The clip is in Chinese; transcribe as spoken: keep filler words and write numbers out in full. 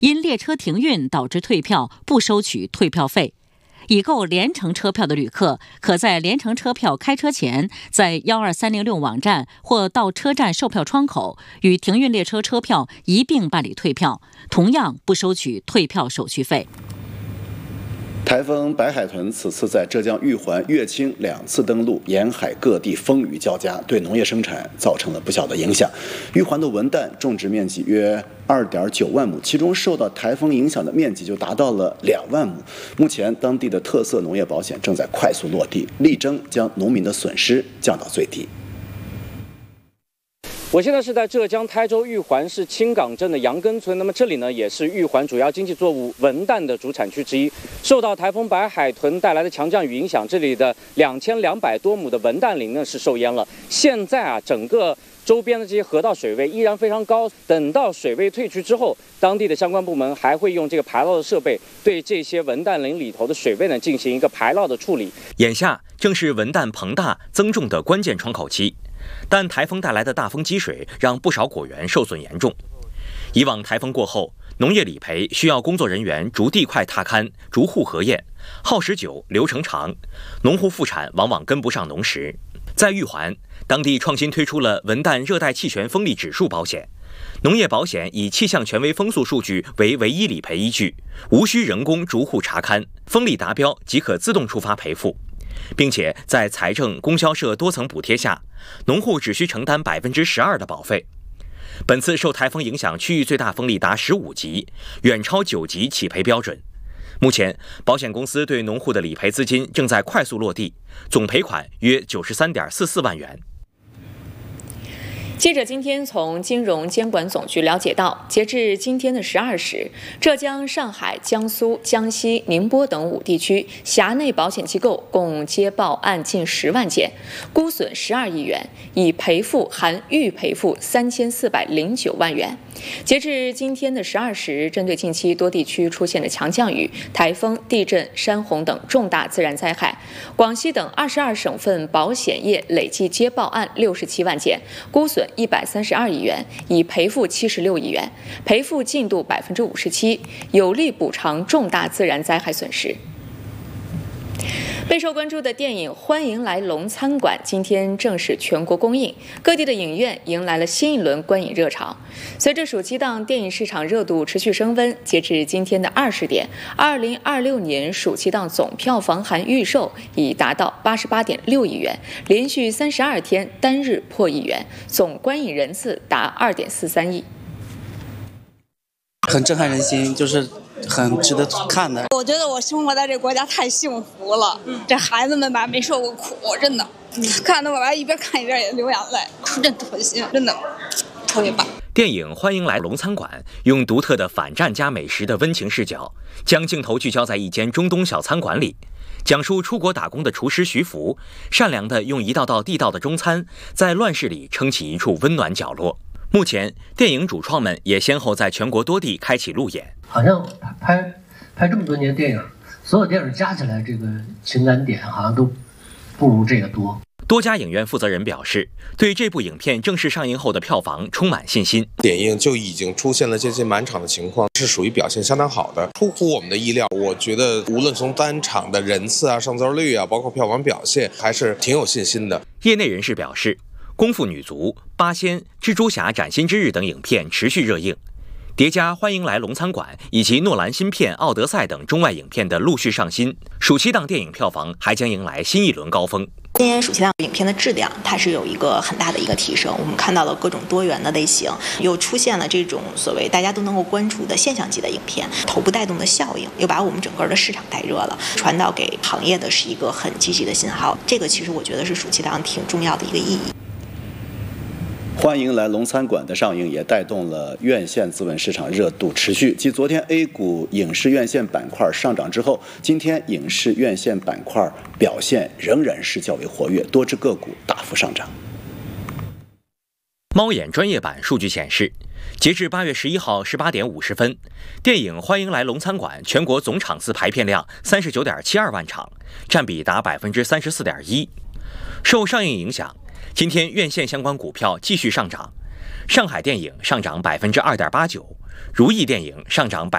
因列车停运导致退票，不收取退票费。已购联程车票的旅客，可在联程车票开车前，在幺二三零六网站或到车站售票窗口与停运列车车票一并办理退票，同样不收取退票手续费。 台风白海豚此次在浙江玉环、乐清两次登陆，沿海各地风雨交加，对农业生产造成了不小的影响。玉环的文旦种植面积约二点九万亩，其中受到台风影响的面积就达到了两万亩。目前，当地的特色农业保险正在快速落地，力争将农民的损失降到最低。 我现在是在浙江台州玉环市青岗镇的杨根村，那么这里呢也是玉环主要经济作物文旦的主产区之一。受到台风白海豚带来的强降雨影响，这里的两千两百多亩的文旦林呢是受淹了。现在啊，整个周边的这些河道水位依然非常高。等到水位退去之后，当地的相关部门还会用这个排涝的设备对这些文旦林里头的水位呢进行一个排涝的处理。 眼下正是文旦膨大增重的关键窗口期。但台风带来的大风积水让不少果园受损严重。以往台风过后，农业理赔需要工作人员逐地块踏勘、逐户核验，耗时久、流程长，农户复产往往跟不上农时。在玉环，当地创新推出了文旦热带气旋风力指数保险，农业保险以气象权威风速数据为唯一理赔依据，无需人工逐户查勘，风力达标即可自动触发赔付。并且在财政、供销社多层补贴下，农户只需承担百分之十二的保费。本次受台风影响，区域最大风力达十五级，远超九级起赔标准。目前，保险公司对农户的理赔资金正在快速落地，总赔款约九十三点四四万元。 记者今天从金融监管总局了解到，截至今天的十二时，浙江、上海、江苏、江西、宁波等五地区辖内保险机构共接报案近十万件，估损十二亿元，已赔付含预赔付三千四百零九万元。截至今天的十二时，针对近期多地区出现的强降雨、台风、地震、山洪等重大自然灾害，广西等二十二省份保险业累计接报案六十七万件，估损一百三十二亿元，已赔付七十六亿元，赔付进度百分之五十七，有力补偿重大自然灾害损失。备受关注的电影《欢迎来龙餐馆》今天正式全国公映，各地的影院迎来了新一轮观影热潮。随着暑期档电影市场热度持续升温，截至今天的二十点，二零二六年暑期档总票房含预售已达到八十八点六亿元，连续三十二天单日破亿元，总观影人次达二点四三亿。 很震撼人心，就是很值得看的。 我觉得我生活在这个国家太幸福了，嗯、这孩子们吧没受过苦，真的，嗯、看得我吧一边看一边也流眼泪，真特心，真的特别棒。 电影《欢迎来龙餐馆》用独特的反战加美食的温情视角，将镜头聚焦在一间中东小餐馆里，讲述出国打工的厨师徐福善良地用一道道地道的中餐，在乱世里撑起一处温暖角落。目前，电影主创们也先后在全国多地开启路演。 好像拍拍这么多年电影，所有电影加起来，这个情感点好像都不如这个多。 多家影院负责人表示，对这部影片正式上映后的票房充满信心。 点映就已经出现了接近满场的情况，是属于表现相当好的，出乎我们的意料。我觉得无论从单场的人次啊、上座率啊，包括票房表现，还是挺有信心的。 业内人士表示，功夫女足、八仙、蜘蛛侠崭新之日等影片持续热映，叠加欢迎来龙餐馆以及诺兰新片奥德赛等中外影片的陆续上新，暑期档电影票房还将迎来新一轮高峰。 今年暑期档影片的质量它是有一个很大的一个提升，我们看到了各种多元的类型，又出现了这种所谓大家都能够关注的现象级的影片，头部带动的效应又把我们整个的市场带热了，传导给行业的是一个很积极的信号。这个其实我觉得是暑期档挺重要的一个意义。 欢迎来龙餐馆的上映也带动了院线资本市场热度持续。继昨天 A 股影视院线板块上涨之后，今天影视院线板块表现仍然是较为活跃，多只个股大幅上涨。 猫眼专业版数据显示，截至八月十一号十八点五十分，电影《欢迎来龙餐馆》全国总场次排片量三十九点七二万场，占比达百分之三十四点一。受上映影响，今天院线相关股票继续上涨，上海电影上涨百分之二点八九，如意电影上涨百。